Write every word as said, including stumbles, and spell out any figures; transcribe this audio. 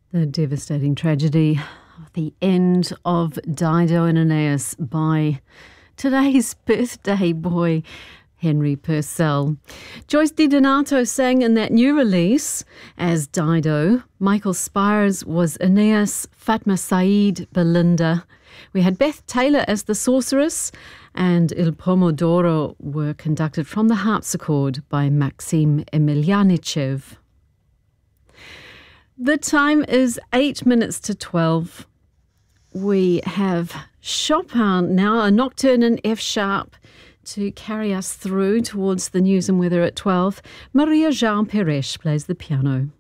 The devastating tragedy of the end of Dido and Aeneas by today's birthday boy, Henry Purcell. Joyce DiDonato sang in that new release as Dido. Michael Spires was Aeneas, Fatma Said, Belinda. We had Beth Taylor as the sorceress, and Il Pomodoro were conducted from the harpsichord by Maxim Emelianichev. The time is eight minutes to twelve. We have Chopin now, a nocturne in F sharp, to carry us through towards the news and weather at twelve. Maria Jean Perez plays the piano.